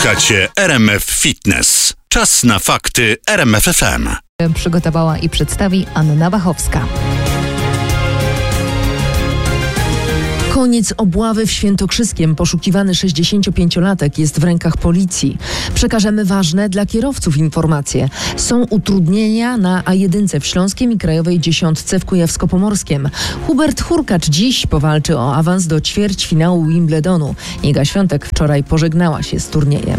Słuchacie RMF Fitness. Czas na fakty RMF FM. Przygotowała i przedstawi Anna Wachowska. Koniec obławy w Świętokrzyskiem. Poszukiwany 65-latek jest w rękach policji. Przekażemy ważne dla kierowców informacje. Są utrudnienia na A1 w Śląskiem i Krajowej Dziesiątce w Kujawsko-Pomorskiem. Hubert Hurkacz dziś powalczy o awans do ćwierćfinału Wimbledonu. Iga Świątek wczoraj pożegnała się z turniejem.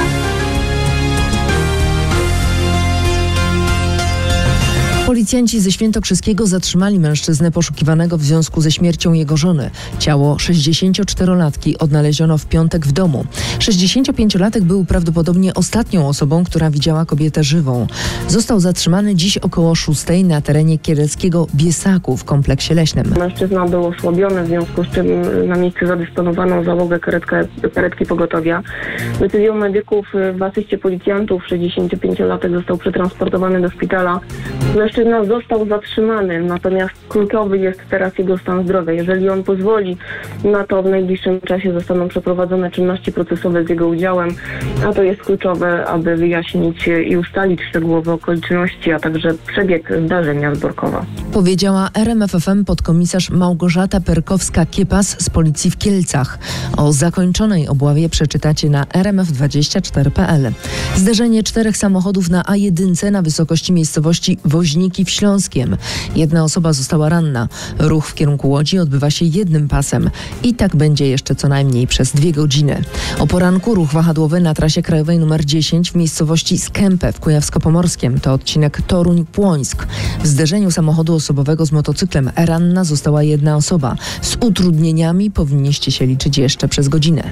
Policjanci ze Świętokrzyskiego zatrzymali mężczyznę poszukiwanego w związku ze śmiercią jego żony. Ciało 64-latki odnaleziono w piątek w domu. 65-latek był prawdopodobnie ostatnią osobą, która widziała kobietę żywą. Został zatrzymany dziś około 6:00 na terenie kieleckiego Biesaku w kompleksie leśnym. Mężczyzna był osłabiony, w związku z czym na miejsce zadysponowano załogę karetki pogotowia. Decyzją medyków w asyście policjantów 65-latek został przetransportowany do szpitala. Mężczyzna został zatrzymany, natomiast kluczowy jest teraz jego stan zdrowia. Jeżeli on pozwoli na to, w najbliższym czasie zostaną przeprowadzone czynności procesowe z jego udziałem, a to jest kluczowe, aby wyjaśnić i ustalić szczegółowe okoliczności, a także przebieg zdarzenia z Borkowa. Powiedziała RMF FM podkomisarz Małgorzata Perkowska-Kiepas z policji w Kielcach. O zakończonej obławie przeczytacie na rmf24.pl. Zderzenie 4 samochodów na A1 na wysokości miejscowości Woźniki w Śląskiem. Jedna osoba została ranna. Ruch w kierunku Łodzi odbywa się jednym pasem. I tak będzie jeszcze co najmniej przez 2 godziny. O poranku ruch wahadłowy na trasie krajowej nr 10 w miejscowości Skępę w Kujawsko-Pomorskiem. To odcinek Toruń-Płońsk. W zderzeniu samochodu osobowego z motocyklem ranna została jedna osoba. Z utrudnieniami powinniście się liczyć jeszcze przez godzinę.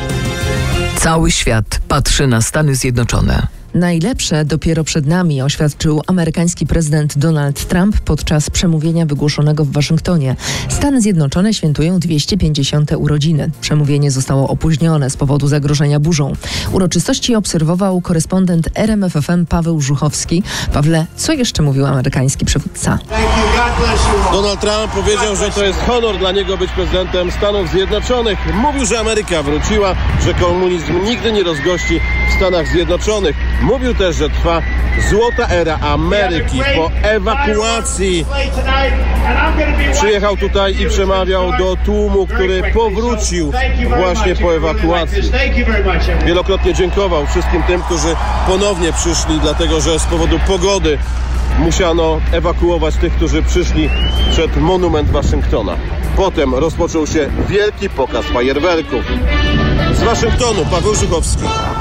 Cały świat patrzy na Stany Zjednoczone. Najlepsze dopiero przed nami, oświadczył amerykański prezydent Donald Trump podczas przemówienia wygłoszonego w Waszyngtonie. Stany Zjednoczone świętują 250. urodziny. Przemówienie zostało opóźnione z powodu zagrożenia burzą. Uroczystości obserwował korespondent RMF FM Paweł Żuchowski. Pawle, co jeszcze mówił amerykański przywódca? Donald Trump powiedział, że to jest honor dla niego być prezydentem Stanów Zjednoczonych. Mówił, że Ameryka wróciła, że komunizm nigdy nie rozgości w Stanach Zjednoczonych. Mówił też, że trwa złota era Ameryki po ewakuacji. Przyjechał tutaj i przemawiał do tłumu, który powrócił właśnie po ewakuacji. Wielokrotnie dziękował wszystkim tym, którzy ponownie przyszli, dlatego że z powodu pogody musiano ewakuować tych, którzy przyszli przed monument Waszyngtona. Potem rozpoczął się wielki pokaz fajerwerków. Z Waszyngtonu Paweł Żuchowski.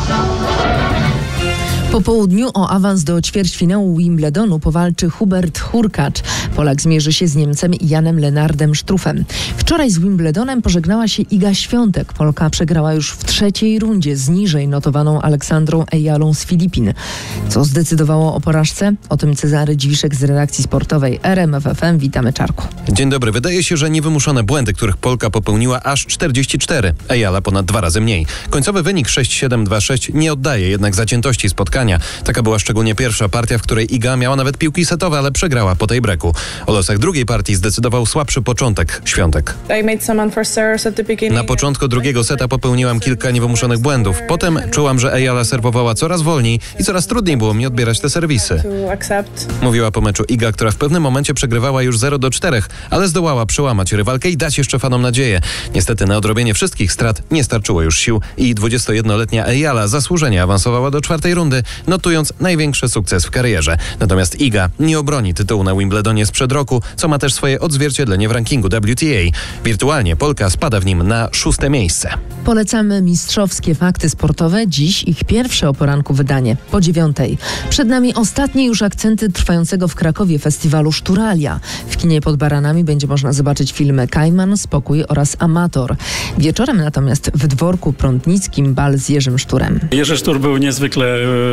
Po południu o awans do ćwierćfinału Wimbledonu powalczy Hubert Hurkacz. Polak zmierzy się z Niemcem Janem Lennardem Struffem. Wczoraj z Wimbledonem pożegnała się Iga Świątek. Polka przegrała już w 3. rundzie z niżej notowaną Aleksandrą Ejalą z Filipin. Co zdecydowało o porażce? O tym Cezary Dziwiszek z redakcji sportowej RMF FM. Witamy, Czarku. Dzień dobry. Wydaje się, że niewymuszone błędy, których Polka popełniła aż 44. Ejala ponad 2 razy mniej. Końcowy wynik 6-7, 2-6 nie oddaje jednak zaciętości spotkania. Taka była szczególnie pierwsza partia, w której Iga miała nawet piłki setowe, ale przegrała po tej breaku. O losach drugiej partii zdecydował słabszy początek Świątek. Na początku drugiego seta popełniłam kilka niewymuszonych błędów. Potem czułam, że Ejala serwowała coraz wolniej i coraz trudniej było mi odbierać te serwisy. Mówiła po meczu Iga, która w pewnym momencie przegrywała już 0-4, ale zdołała przełamać rywalkę i dać jeszcze fanom nadzieję. Niestety na odrobienie wszystkich strat nie starczyło już sił i 21-letnia Ejala zasłużenie awansowała do 4. rundy, notując największy sukces w karierze. Natomiast Iga nie obroni tytułu na Wimbledonie sprzed roku, co ma też swoje odzwierciedlenie w rankingu WTA. Wirtualnie Polka spada w nim na 6. miejsce. Polecamy mistrzowskie fakty sportowe. Dziś ich pierwsze o poranku wydanie, po 9:00. Przed nami ostatnie już akcenty trwającego w Krakowie festiwalu Szturalia. W kinie pod Baranami będzie można zobaczyć filmy Kajman, Spokój oraz Amator. Wieczorem natomiast w Dworku Prądnickim bal z Jerzym Szturem. Jerzy Sztur był niezwykle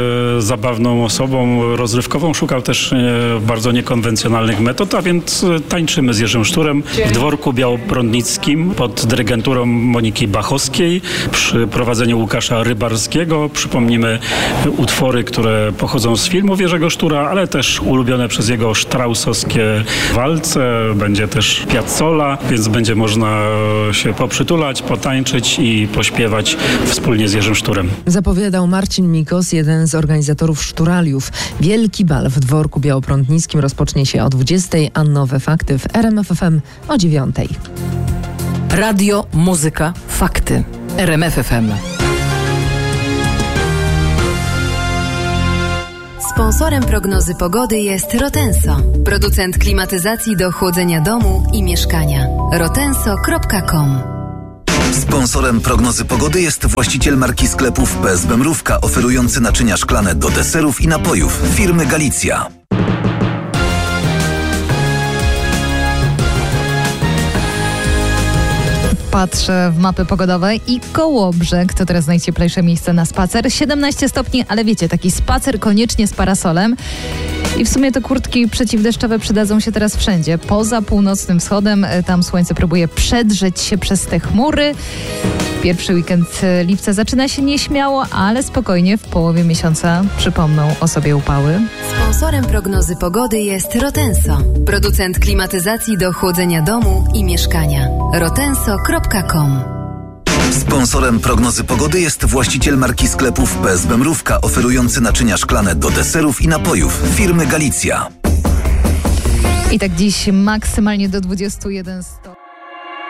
zabawną osobą, rozrywkową. Szukał też bardzo niekonwencjonalnych metod, a więc tańczymy z Jerzym Szturem w dworku białoprądnickim pod dyrygenturą Moniki Bachowskiej przy prowadzeniu Łukasza Rybarskiego. Przypomnimy utwory, które pochodzą z filmów Jerzego Sztura, ale też ulubione przez jego straussowskie walce. Będzie też Piazzolla, więc będzie można się poprzytulać, potańczyć i pośpiewać wspólnie z Jerzym Szturem. Zapowiadał Marcin Mikos, jeden z organizatorów Szturaliów. Wielki bal w dworku białoprądnickim rozpocznie się o 20:00, a nowe fakty w RMF FM o 9:00. Radio, muzyka, fakty. RMF FM. Sponsorem prognozy pogody jest Rotenso, producent klimatyzacji do chłodzenia domu i mieszkania. rotenso.com. Sponsorem prognozy pogody jest właściciel marki sklepów PSB Mrówka, oferujący naczynia szklane do deserów i napojów firmy Galicja. Patrzę w mapy pogodowe i Kołobrzeg to teraz najcieplejsze miejsce na spacer. 17 stopni, ale wiecie, taki spacer koniecznie z parasolem. I w sumie te kurtki przeciwdeszczowe przydadzą się teraz wszędzie. Poza północnym wschodem, tam słońce próbuje przedrzeć się przez te chmury. Pierwszy weekend lipca zaczyna się nieśmiało, ale spokojnie w połowie miesiąca przypomną o sobie upały. Sponsorem prognozy pogody jest Rotenso, producent klimatyzacji do chłodzenia domu i mieszkania. rotenso.com. Sponsorem prognozy pogody jest właściciel marki sklepów PSB Mrówka, oferujący naczynia szklane do deserów i napojów firmy Galicja. I tak dziś maksymalnie do 21 stopni.